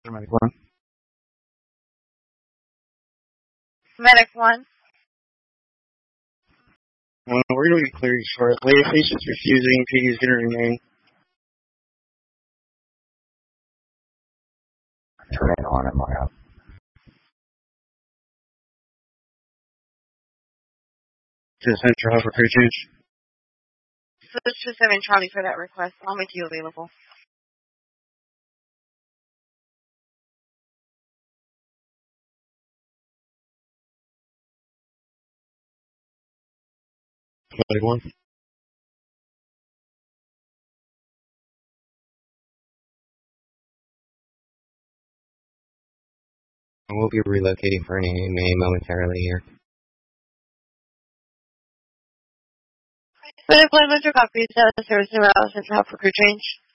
Medic 1. Medic 1. We're going to be cleared shortly. If he's just refusing, PD's going to remain. Remain on at my house. To Central for crew change. Switch to 7 Charlie for that request. I'll make you available. Medic 1. We'll be relocating for an AMA momentarily here. Medic 1, Metro copy. Service Central for crew change.